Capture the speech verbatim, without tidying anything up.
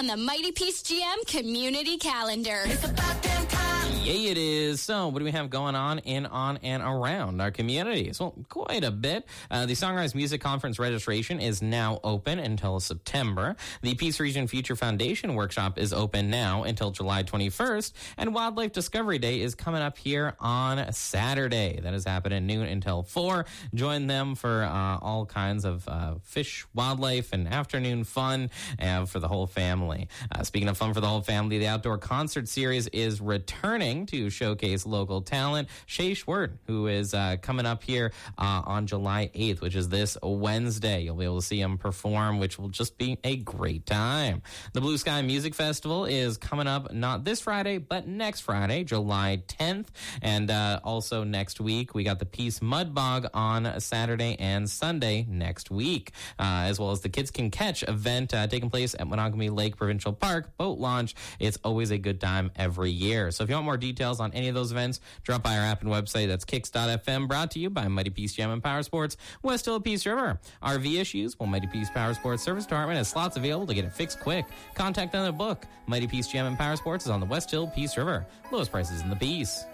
on the Mighty Peace G M community calendar. It's about damn time. Yeah, it is. So what do we have going on in, on, and around our communities? Well, quite a bit. Uh, the Songwriters Music Conference registration is now open until September. The Peace Region Future Foundation Workshop is open now until July twenty-first. And Wildlife Discovery Day is coming up here on Saturday. That is happening at noon until four. Join them for uh, all kinds of uh, fish, wildlife, and afternoon fun uh, for the whole family. Uh, speaking of fun for the whole family, the Outdoor Concert Series is returning to showcase local talent. Shay Schwert, who is uh, coming up here uh, on July eighth, which is this Wednesday. You'll be able to see him perform, which will just be a great time. The Blue Sky Music Festival is coming up not this Friday, but next Friday, July tenth. And uh, also next week, we got the Peace Mud Bog on Saturday and Sunday next week, uh, as well as the Kids Can Catch event uh, taking place at Monogamy Lake Provincial Park boat launch. It's always a good time every year. So if you want more details on any of those events, drop by our app and website. That's kicks dot f m, brought to you by Mighty Peace Gem and Power Sports, West Hill Peace River. R V issues? Well, Mighty Peace Power Sports Service Department has slots available to get it fixed quick. Contact them in the book. Mighty Peace Gem and Power Sports is on the West Hill Peace River. Lowest prices in the Peace.